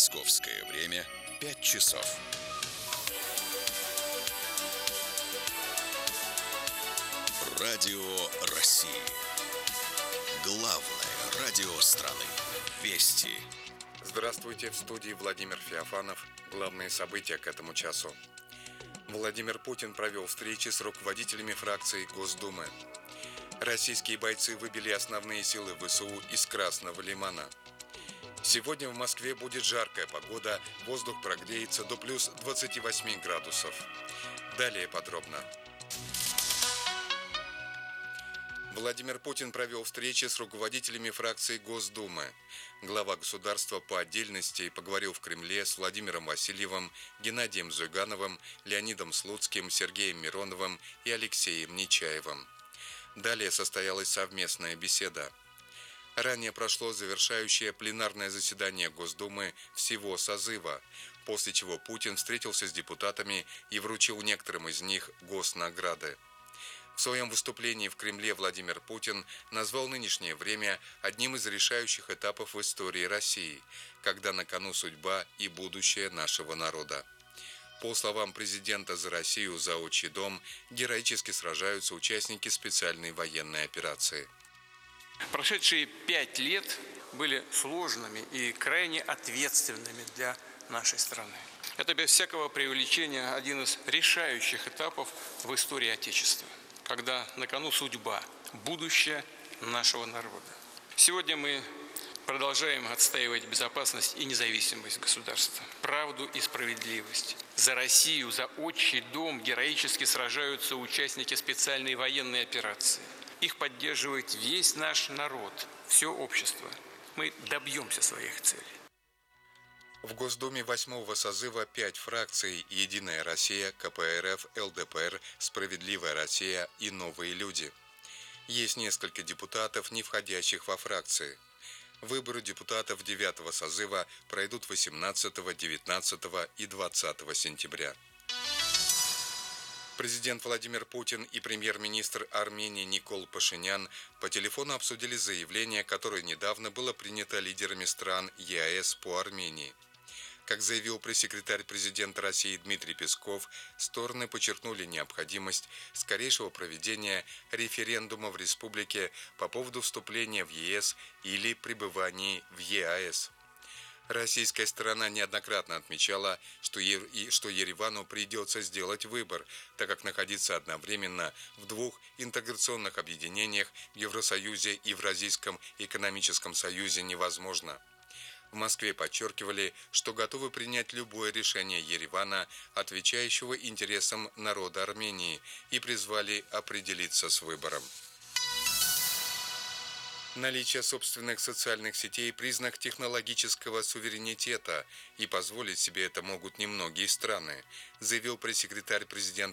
Московское время 5 часов. Радио России. Главное радио страны. Вести. Здравствуйте, в студии Владимир Феофанов. Главные события к этому часу. Владимир Путин провел встречи с руководителями фракций Госдумы. Российские бойцы выбили основные силы ВСУ из Красного Лимана. Сегодня в Москве будет жаркая погода, воздух прогреется до плюс 28 градусов. Далее подробно. Владимир Путин провел встречи с руководителями фракций Госдумы. Глава государства по отдельности поговорил в Кремле с Владимиром Васильевым, Геннадием Зюгановым, Леонидом Слуцким, Сергеем Мироновым и Алексеем Нечаевым. Далее состоялась совместная беседа. Ранее прошло завершающее пленарное заседание Госдумы всего созыва, после чего Путин встретился с депутатами и вручил некоторым из них госнаграды. В своем выступлении в Кремле Владимир Путин назвал нынешнее время одним из решающих этапов в истории России, когда на кону судьба и будущее нашего народа. По словам президента, за Россию, за отчий дом героически сражаются участники специальной военной операции. Прошедшие 5 лет были сложными и крайне ответственными для нашей страны. Это без всякого преувеличения один из решающих этапов в истории Отечества, когда на кону судьба, будущее нашего народа. Сегодня мы продолжаем отстаивать безопасность и независимость государства, правду и справедливость. За Россию, за отчий дом героически сражаются участники специальной военной операции. Их поддерживает весь наш народ, все общество. Мы добьемся своих целей. В Госдуме 8-го созыва 5 фракций: «Единая Россия», КПРФ, ЛДПР, «Справедливая Россия» и «Новые люди». Есть несколько депутатов, не входящих во фракции. Выборы депутатов 9-го созыва пройдут 18, 19 и 20 сентября. Президент Владимир Путин и премьер-министр Армении Никол Пашинян по телефону обсудили заявление, которое недавно было принято лидерами стран ЕАЭС по Армении. Как заявил пресс-секретарь президента России Дмитрий Песков, стороны подчеркнули необходимость скорейшего проведения референдума в республике по поводу вступления в ЕС или пребывания в ЕАЭС. Российская сторона неоднократно отмечала, что Еревану придется сделать выбор, так как находиться одновременно в двух интеграционных объединениях в Евросоюзе и в Евразийском экономическом союзе невозможно. В Москве подчеркивали, что готовы принять любое решение Еревана, отвечающего интересам народа Армении, и призвали определиться с выбором. Наличие собственных социальных сетей – признак технологического суверенитета, и позволить себе это могут немногие страны, заявил пресс-секретарь президента